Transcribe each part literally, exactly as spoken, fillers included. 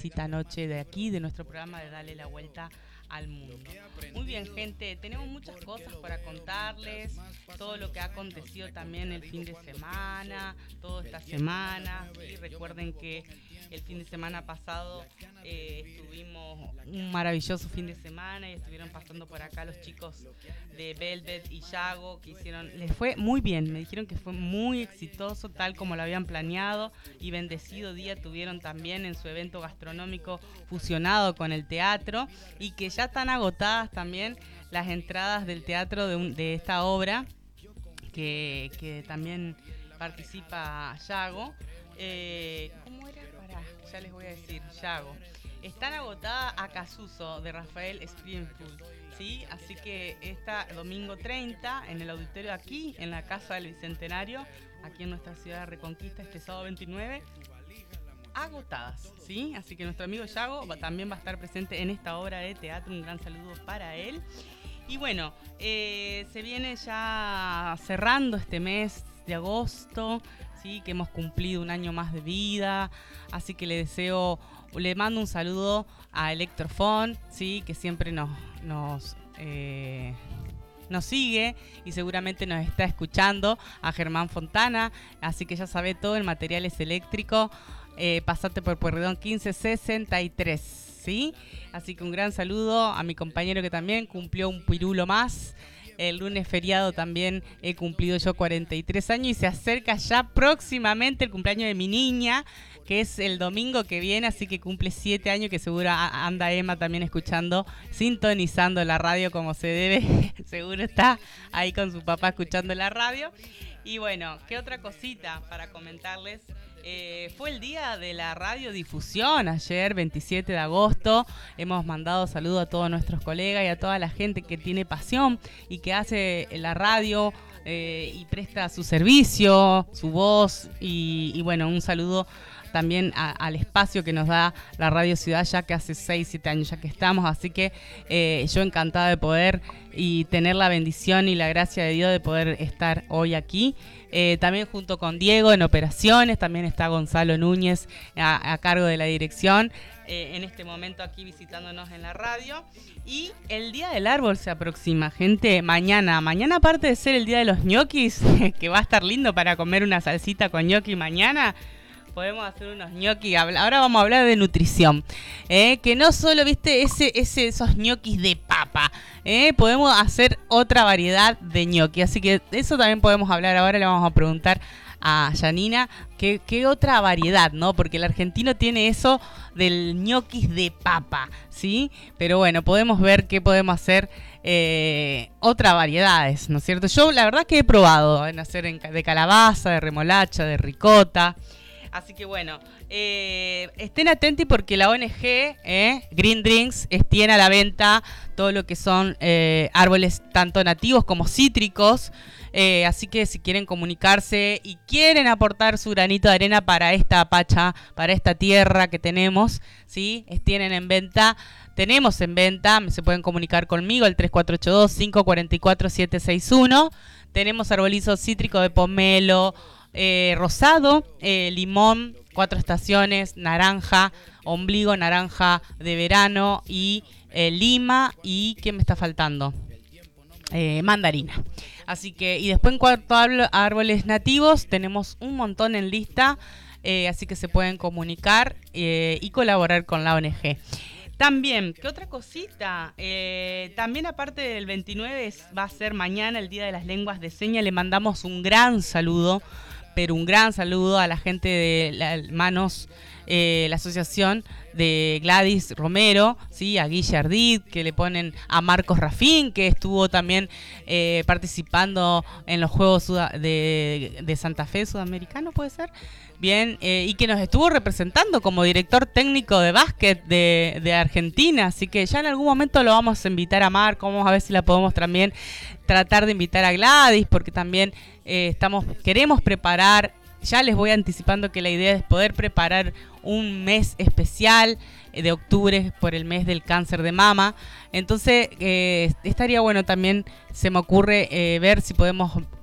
visita anoche de aquí, de nuestro programa de Dale la Vuelta al Mundo. Muy bien, gente, tenemos muchas cosas para contarles, todo lo que ha acontecido también el fin de semana, toda esta semana. Y recuerden que el fin de semana pasado eh, estuvimos un maravilloso fin de semana y estuvieron pasando por acá los chicos de Velvet y Yago, que hicieron, les fue muy bien, me dijeron que fue muy exitoso, tal como lo habían planeado, y bendecido día tuvieron también en su evento gastronómico fusionado con el teatro, y que ya están agotadas también las entradas del teatro de, un, de esta obra que, que también participa Yago. Eh, ¿Cómo era? Pará, ya les voy a decir, Yago. Están agotadas Acasuso de Rafael Springfield, ¿sí? Así que este domingo treinta en el auditorio aquí, en la Casa del Bicentenario, aquí en nuestra ciudad de Reconquista, este sábado veintinueve, agotadas, ¿sí? Así que nuestro amigo Yago va, también va a estar presente en esta obra de teatro. Un gran saludo para él. Y bueno, eh, se viene ya cerrando este mes de agosto, ¿sí? Que hemos cumplido un año más de vida, así que le deseo, le mando un saludo a Electrofon, ¿sí? Que siempre nos nos eh, nos sigue y seguramente nos está escuchando, a Germán Fontana, así que ya sabe todo, el material es eléctrico. Eh, pasate por Pueyrredón quince sesenta y tres, ¿sí? Así que un gran saludo a mi compañero que también cumplió un pirulo más. El lunes feriado también he cumplido yo cuarenta y tres años y se acerca ya próximamente el cumpleaños de mi niña, que es el domingo que viene, así que cumple siete años, que seguro anda Emma también escuchando, sintonizando la radio como se debe. Seguro está ahí con su papá escuchando la radio. Y bueno, ¿qué otra cosita para comentarles? Eh, fue el día de la radiodifusión ayer, veintisiete de agosto. Hemos mandado saludos a todos nuestros colegas y a toda la gente que tiene pasión y que hace la radio eh, y presta su servicio, su voz. Y, y bueno, un saludo también a, al espacio que nos da la Radio Ciudad, ya que hace seis, siete años ya que estamos, así que eh, yo encantada de poder y tener la bendición y la gracia de Dios de poder estar hoy aquí, eh, también junto con Diego en operaciones, también está Gonzalo Núñez a, a cargo de la dirección, eh, en este momento aquí visitándonos en la radio. Y el Día del Árbol se aproxima, gente, mañana, mañana aparte de ser el Día de los ñoquis, que va a estar lindo para comer una salsita con ñoqui mañana, podemos hacer unos ñoquis. Ahora vamos a hablar de nutrición, ¿eh? Que no solo, viste, ese, ese, esos ñoquis de papa, ¿eh? Podemos hacer otra variedad de ñoqui. Así que eso también podemos hablar. Ahora le vamos a preguntar a Janina qué, qué otra variedad, ¿no? Porque el argentino tiene eso del ñoquis de papa, ¿sí? Pero bueno, podemos ver qué podemos hacer. Eh, otras variedades, ¿no es cierto? Yo la verdad que he probado en hacer en, de calabaza, de remolacha, de ricota. Así que bueno, eh, estén atentos porque la O N G eh, Green Drinks tiene a la venta todo lo que son eh, árboles tanto nativos como cítricos. Eh, así que si quieren comunicarse y quieren aportar su granito de arena para esta pacha, para esta tierra que tenemos, ¿sí? Tienen en venta, tenemos en venta, se pueden comunicar conmigo al tres cuatro ocho dos, cinco cuatro cuatro, siete seis uno. Tenemos arbolizo cítrico de pomelo, Eh, rosado, eh, limón, cuatro estaciones, naranja, ombligo, naranja de verano y eh, lima y ¿qué me está faltando? Eh, mandarina. Así que, y después en cuanto a árboles nativos, tenemos un montón en lista, eh, así que se pueden comunicar eh, y colaborar con la O N G. También, ¿qué otra cosita? Eh, también aparte del veintinueve es, va a ser mañana el Día de las Lenguas de Señas. Le mandamos un gran saludo, pero un gran saludo a la gente de la, Manos, eh, la asociación de Gladys Romero, ¿sí? A Guille Ardid, que le ponen a Marcos Rafín, que estuvo también eh, participando en los Juegos Suda- de, de Santa Fe Sudamericano, ¿puede ser? Bien, eh, y que nos estuvo representando como director técnico de básquet de, de Argentina, así que ya en algún momento lo vamos a invitar a Marco, vamos a ver si la podemos también tratar de invitar a Gladys, porque también eh, estamos queremos preparar, ya les voy anticipando que la idea es poder preparar un mes especial eh, de octubre por el mes del cáncer de mama, entonces eh, estaría bueno también, se me ocurre eh, ver si podemos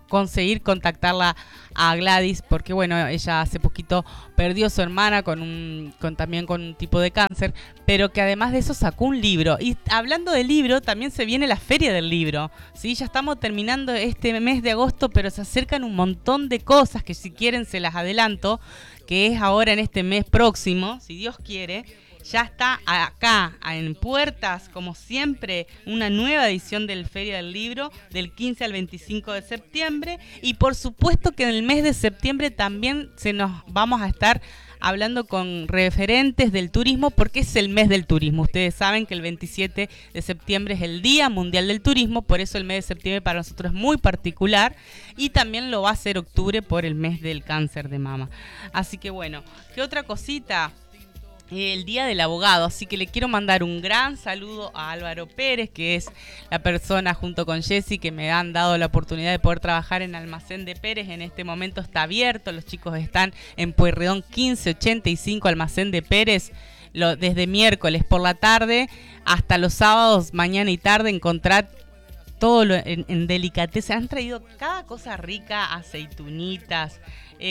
conseguir contactarla a Gladys, porque bueno, ella hace poquito perdió a su hermana con un con también con un tipo de cáncer, pero que además de eso sacó un libro. Y hablando de libro, también se viene la Feria del Libro, ¿sí? Ya estamos terminando este mes de agosto, pero se acercan un montón de cosas que si quieren se las adelanto, que es ahora en este mes próximo, si Dios quiere. Ya está acá, en puertas, como siempre, una nueva edición del Feria del Libro del quince al veinticinco de septiembre. Y por supuesto que en el mes de septiembre también se nos vamos a estar hablando con referentes del turismo, porque es el mes del turismo. Ustedes saben que el veintisiete de septiembre es el Día Mundial del Turismo, por eso el mes de septiembre para nosotros es muy particular, y también lo va a ser octubre por el mes del cáncer de mama. Así que bueno, ¿qué otra cosita? El Día del Abogado, así que le quiero mandar un gran saludo a Álvaro Pérez, que es la persona junto con Jessy que me han dado la oportunidad de poder trabajar en Almacén de Pérez. En este momento está abierto, los chicos están en Pueyrredón quince ochenta y cinco, Almacén de Pérez, lo, desde miércoles por la tarde hasta los sábados, mañana y tarde, encontrar todo lo en, en delicatessen. Han traído cada cosa rica, aceitunitas,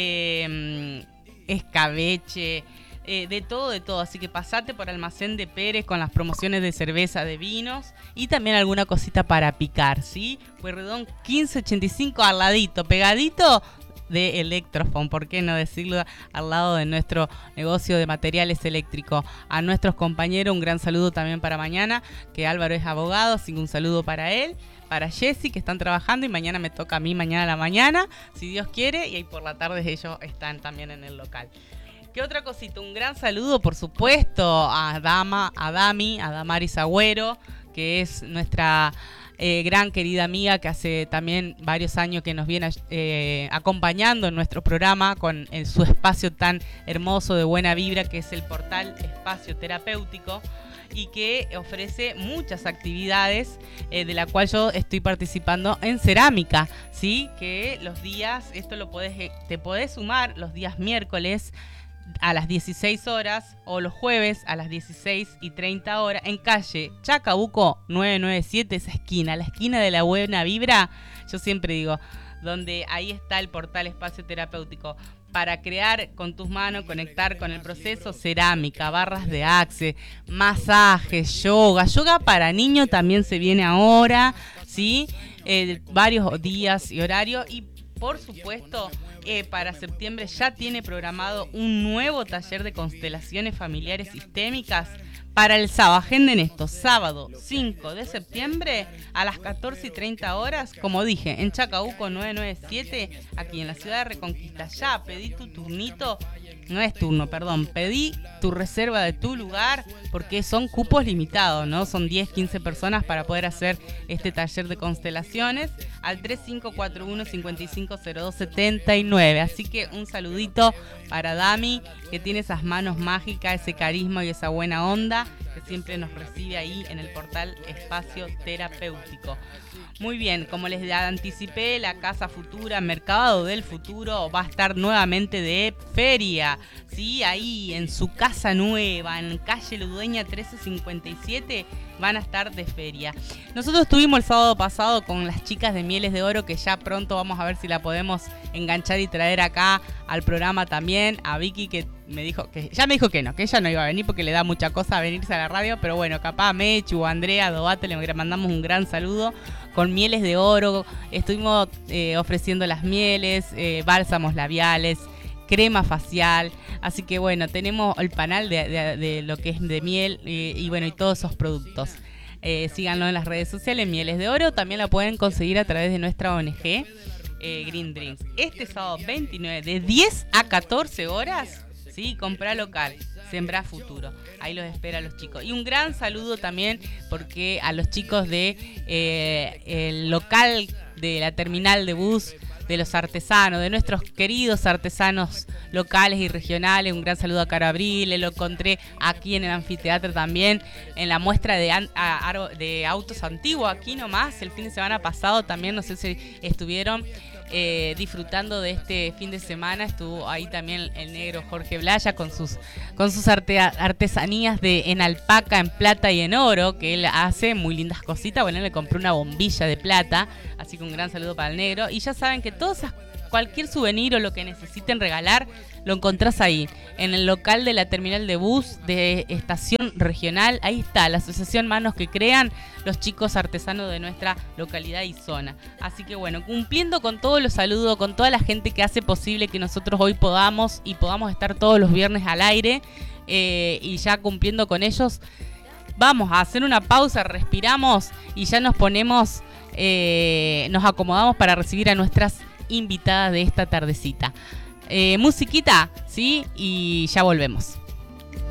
eh, escabeche, Eh, de todo, de todo, así que pasate por Almacén de Pérez con las promociones de cerveza, de vinos y también alguna cosita para picar, ¿sí? Pueyrredón quince ochenta y cinco, al ladito, pegadito de Electrofon, ¿por qué no decirlo? Al lado de nuestro negocio de materiales eléctricos. A nuestros compañeros un gran saludo también para mañana, que Álvaro es abogado, así que un saludo para él, para Jessy, que están trabajando, y mañana me toca a mí mañana a la mañana, si Dios quiere, y ahí por la tarde ellos están también en el local. ¿Qué otra cosita? Un gran saludo, por supuesto, a Dama, a Dami, a Damaris Agüero, que es nuestra eh, gran querida amiga, que hace también varios años que nos viene eh, acompañando en nuestro programa con en su espacio tan hermoso de buena vibra, que es el portal Espacio Terapéutico, y que ofrece muchas actividades, eh, de la cual yo estoy participando en cerámica, ¿sí? Que los días, esto lo podés, te podés sumar los días miércoles a las dieciséis horas o los jueves a las dieciséis y treinta horas en calle Chacabuco nueve noventa y siete, esa esquina, la esquina de la buena vibra, yo siempre digo, donde ahí está el portal Espacio Terapéutico, para crear con tus manos, conectar con el proceso, cerámica, barras de axe, masajes, yoga, yoga para niños también se viene ahora, ¿sí? Eh, varios días y horarios, y por supuesto, eh, para septiembre ya tiene programado un nuevo taller de constelaciones familiares sistémicas para el sábado. Agenden esto, sábado cinco de septiembre a las catorce y treinta horas, como dije, en Chacabuco nueve noventa y siete, aquí en la ciudad de Reconquista. Ya pedí tu turnito, no es turno, perdón, pedí tu reserva de tu lugar, porque son cupos limitados, ¿no? Son diez, quince personas para poder hacer este taller de constelaciones al tres cinco cuatro uno, cinco cinco cero dos, siete nueve. Así que un saludito para Dami, que tiene esas manos mágicas, ese carisma y esa buena onda que siempre nos recibe ahí en el portal Espacio Terapéutico. Muy bien, como les anticipé, la Casa Futura, Mercado del Futuro, va a estar nuevamente de feria, ¿sí? Ahí en su casa nueva, en calle Ludueña trece cincuenta y siete, van a estar de feria. Nosotros estuvimos el sábado pasado con las chicas de Mieles de Oro, que ya pronto vamos a ver si la podemos enganchar y traer acá al programa también. A Vicky, que me dijo que ya me dijo que no, que ella no iba a venir porque le da mucha cosa venirse a la radio, pero bueno, capaz Mechu, Andrea, Dobate, le mandamos un gran saludo. Con Mieles de Oro estuvimos eh, ofreciendo las mieles, eh, bálsamos labiales, crema facial, así que bueno, tenemos el panel de, de, de lo que es de miel, eh, y bueno, y todos esos productos. Eh, síganlo en las redes sociales, Mieles de Oro, también la pueden conseguir a través de nuestra O N G, eh, Green Dreams. Este sábado veintinueve, de diez a catorce horas, ¿sí? Comprá local, sembrá futuro. Ahí los espera los chicos. Y un gran saludo también porque a los chicos de eh, el local de la terminal de bus, de los artesanos, de nuestros queridos artesanos locales y regionales. Un gran saludo a Caro Abril, lo encontré aquí en el anfiteatro también, en la muestra de, an, a, de autos antiguos, aquí nomás, el fin de semana pasado también, no sé si estuvieron. eh, disfrutando de este fin de semana. Estuvo ahí también el negro Jorge Blaya con sus, con sus arte, artesanías de, en alpaca, en plata y en oro, que él hace muy lindas cositas. Bueno, él le compró una bombilla de plata, así que un gran saludo para el negro. Y ya saben que todas esas, cualquier souvenir o lo que necesiten regalar, lo encontrás ahí, en el local de la terminal de bus de Estación Regional. Ahí está, la asociación Manos que Crean, los chicos artesanos de nuestra localidad y zona. Así que bueno, cumpliendo con todos los saludos, con toda la gente que hace posible que nosotros hoy podamos y podamos estar todos los viernes al aire, eh, y ya cumpliendo con ellos, vamos a hacer una pausa, respiramos y ya nos ponemos, eh, nos acomodamos para recibir a nuestras invitadas de esta tardecita. Eh, musiquita, ¿sí? Y ya volvemos.